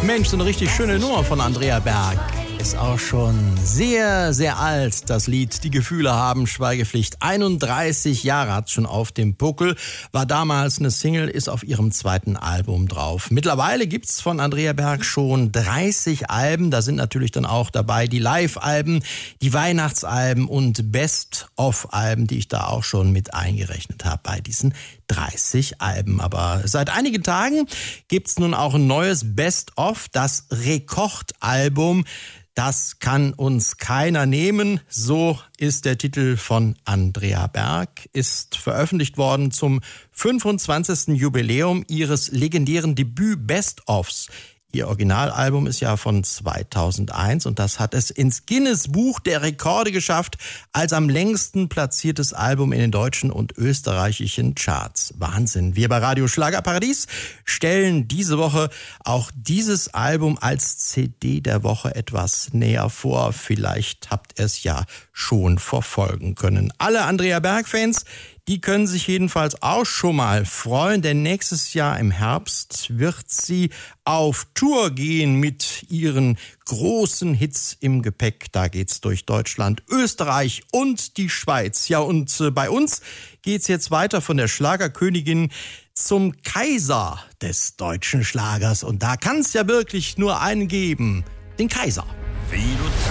Mensch, so eine richtig schöne Nummer von Andrea Berg. Ist auch schon sehr, sehr alt, das Lied Die Gefühle haben Schweigepflicht. 31 Jahre hat's schon auf dem Buckel, war damals eine Single, ist auf ihrem zweiten Album drauf. Mittlerweile gibt's von Andrea Berg schon 30 Alben, da sind natürlich dann auch dabei die Live-Alben, die Weihnachtsalben und Best-of-Alben, die ich da auch schon mit eingerechnet habe bei diesen 30 Alben. Aber seit einigen Tagen gibt's nun auch ein neues Best-of, das Rekordalbum. Das kann uns keiner nehmen, so ist der Titel von Andrea Berg, ist veröffentlicht worden zum 25. Jubiläum ihres legendären Debüt Best-ofs. Ihr Originalalbum ist ja von 2001 und das hat es ins Guinness-Buch der Rekorde geschafft als am längsten platziertes Album in den deutschen und österreichischen Charts. Wahnsinn. Wir bei Radio Schlagerparadies stellen diese Woche auch dieses Album als CD der Woche etwas näher vor. Vielleicht habt ihr es ja schon verfolgen können. Alle Andrea Berg-Fans, die können sich jedenfalls auch schon mal freuen, denn nächstes Jahr im Herbst wird sie auf Tour gehen mit ihren großen Hits im Gepäck. Da geht's durch Deutschland, Österreich und die Schweiz. Ja, und bei uns geht's jetzt weiter von der Schlagerkönigin zum Kaiser des deutschen Schlagers. Und da kann's ja wirklich nur einen geben, den Kaiser.